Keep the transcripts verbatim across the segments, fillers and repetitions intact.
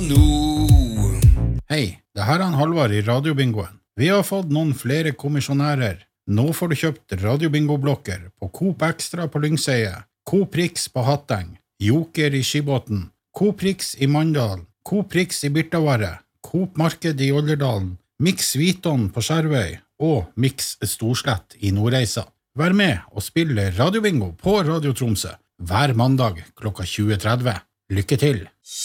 nå. Hei, det her er han Halvard i Radiobingoen. Vi har fått noen flere kommisjonærer. Nå får du kjøpt Radiobingo-blokker på Coop Extra på Lyngseie, Coop Rix på Hatteng, Joker i Skibåten, Coop Rix i Mandal, Coop Rix i Birtavare, Coop Marked i Olderdalen, Mix Viton på Skjervøy og Mix Storslett i Nordreisa. Vær med og spille Radiobingo på Radio Tromsø hver mandag klokka tjue tretti. Lykke til!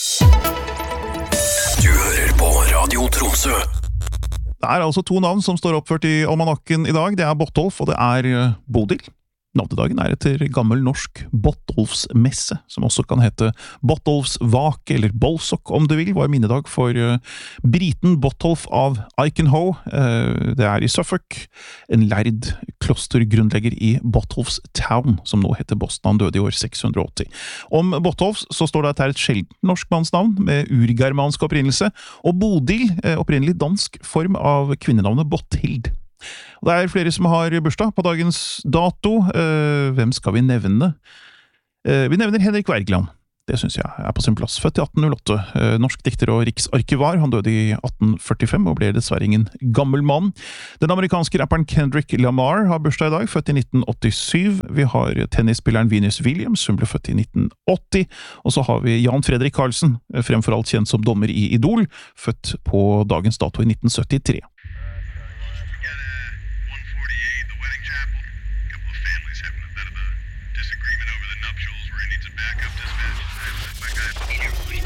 Du hører på Radio Tromsø. Det er altså to navn som står oppført i almanakken i dag. Det er Bottolf, og det er Bodil. Navnedagen er etter gammel norsk Bottolfsmesse, som også kan hete Bottolfs Vake, eller Bolsok om du vil, var minnedag for uh, briten Bottolf av Icanhoe. Uh, det er i Suffolk, en lærd klostergrundlegger i Bottolfs Town, som nå heter Boston. Han døde i år seks hundre og åtti. Om Bottolfs så står det at det er et sjeldent norsk mannsnavn med urgermansk opprinnelse, og Bodil, uh, opprinnelig dansk form av kvinnenavnet Botthild. Og det er flere som har bursdag på dagens dato. Uh, hvem skal vi nevne? Uh, vi nevner Henrik Wergeland. Det synes jeg er på sin plass. Født i atten null åtte. Uh, norsk dikter og riksarkivar. Han døde i atten førtifem og ble dessverre ingen gammel mann. Den amerikanske rapperen Kendrick Lamar har bursdag i dag, født i nitten åttisyv. Vi har tennisspilleren Venus Williams, som ble født i nitten åtti. Og så har vi Jan Fredrik Karlsen, fremfor alt kjent som dommer i Idol, født på dagens dato i nitten syttitre.